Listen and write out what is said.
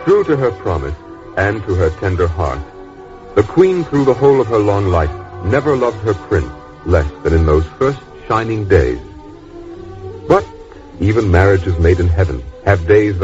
True to her promise and to her tender heart, the queen through the whole of her long life never loved her prince less than in those first shining days. But even marriages made in heaven have days